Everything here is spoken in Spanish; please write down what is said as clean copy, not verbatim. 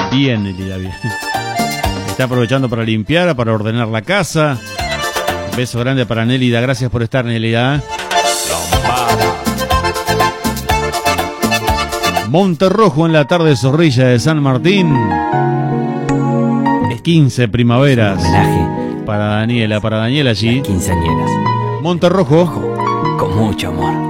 Bien, Nelida, bien. Está aprovechando para limpiar, para ordenar la casa. Un beso grande para Nélida. Gracias por estar, Nélida. Monterrojo en la tarde, Zorrilla de San Martín. 15 primaveras. Homenaje para Daniela allí. quinceañeras. Monterrojo. Con mucho amor.